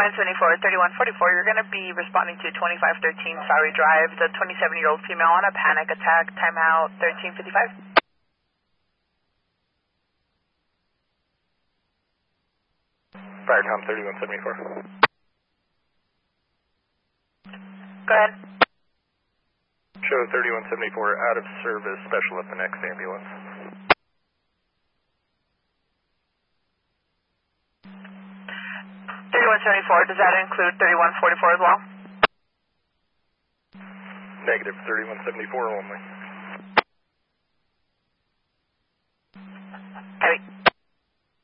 3174, 3144, you're going to be responding to 2513 Sorry Drive, the 27-year-old female on a panic attack, timeout 1355. Firecom 3174. Go ahead. Show 3174 out of service, special up the next ambulance. Does that include 3144 as well? Negative, 3174 only.